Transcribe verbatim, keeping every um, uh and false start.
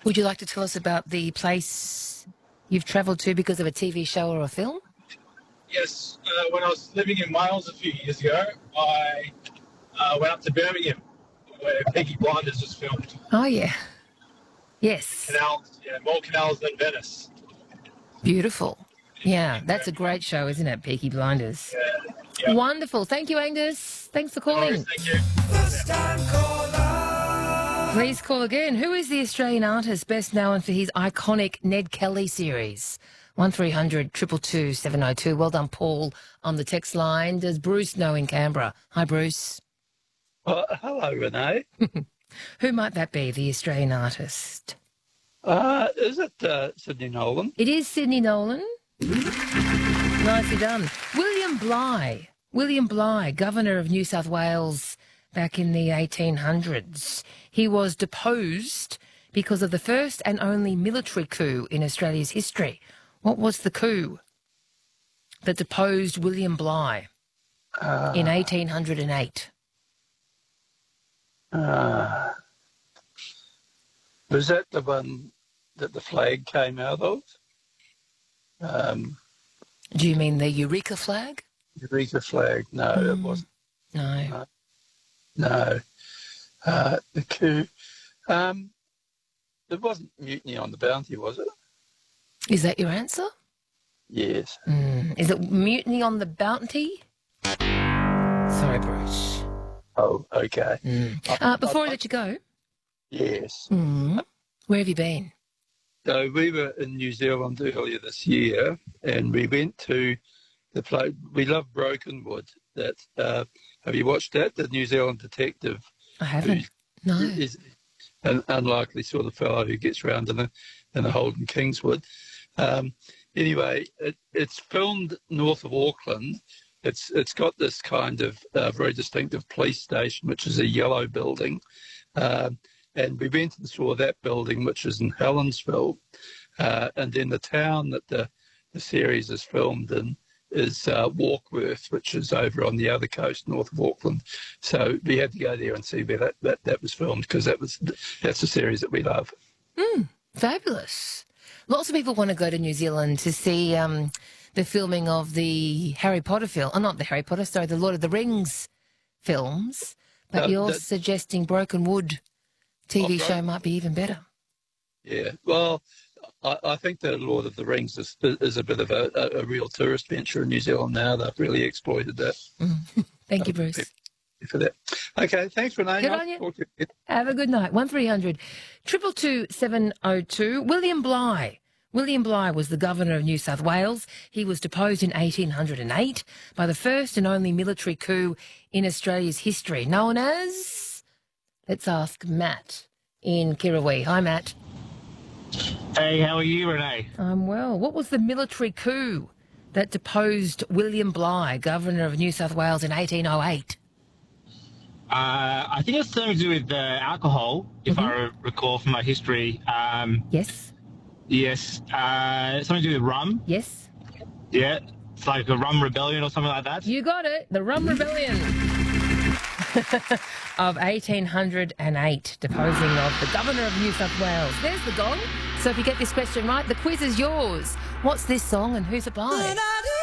Would you like to tell us about the place you've travelled to because of a T V show or a film? Yes, uh, when I was living in Wales a few years ago, I uh, went up to Birmingham, where Peaky Blinders was filmed. Oh, yeah. Yes. Canals, yeah, more canals than Venice. Beautiful. Yeah, that's a great show, isn't it, Peaky Blinders? Yeah, yeah. Wonderful. Thank you, Angus. Thanks for No calling. worries, thank you. First time caller. Please call again. Who is the Australian artist best known for his iconic Ned Kelly series? one three hundred two two two seven oh two. Well done, Paul, on the text line. Does Bruce know in Canberra? Hi, Bruce. Oh, hello, Renee. Who might that be, the Australian artist? Uh, is it uh, Sydney Nolan? It is Sydney Nolan. Nicely done. William Bligh. William Bligh, Governor of New South Wales back in the eighteen hundreds. He was deposed because of the first and only military coup in Australia's history. What was the coup that deposed William Bligh Uh, in eighteen oh eight? uh, was that the one that the flag came out of? Um, Do you mean the Eureka flag? Eureka flag? No, it Mm. wasn't. No. No. Uh, the coup. Um, it wasn't Mutiny on the Bounty, was it? Is that your answer? Yes. Mm. Is it Mutiny on the Bounty? Sorry, Bruce. Oh, okay. Mm. Uh, before I let you go, Yes. mm, where have you been? So we were in New Zealand earlier this year, and we went to the play. We love Broken Wood. That uh, have you watched that? The New Zealand detective I haven't. No. is an unlikely sort of fellow who gets around in a in a Holden Kingswood. Um, anyway, it, it's filmed north of Auckland. It's it's got this kind of uh, very distinctive police station, which is a yellow building. Um, and we went and saw that building, which is in Helensville. Uh, and then the town that the, the series is filmed in is uh, Warkworth, which is over on the other coast, north of Auckland. So we had to go there and see where that, that, that was filmed, because that was that's a series that we love. Mm, fabulous. Lots of people want to go to New Zealand to see um, the filming of the Harry Potter film. Oh, not the Harry Potter, sorry, the Lord of the Rings films. But Uh, you're that- suggesting Broken Wood T V Oh, show right. might be even better. Yeah, well, I, I think the Lord of the Rings is, is a bit of a, a, a real tourist venture in New Zealand now. They've really exploited that. Mm. Thank you, Bruce. For that. Okay, thanks, Renee. Good Nice on you. to talk to you. Have a good night. one three hundred two two two seven oh two. William Bligh. William Bligh was the Governor of New South Wales. He was deposed in eighteen oh eight by the first and only military coup in Australia's history, known as... Let's ask Matt in Kirrawee. Hi, Matt. Hey, how are you, Renee? I'm well. What was the military coup that deposed William Bligh, Governor of New South Wales, in eighteen oh eight? Uh, I think it's something to do with uh, alcohol, if Mm-hmm. I re- recall from my history. Um, Yes? yes, uh, something to do with rum. Yes? Yeah, it's like a rum rebellion or something like that. You got it. The Rum Rebellion of eighteen oh eight, deposing of the Governor of New South Wales. There's the gong. So if you get this question right, the quiz is yours. What's this song and who's it by?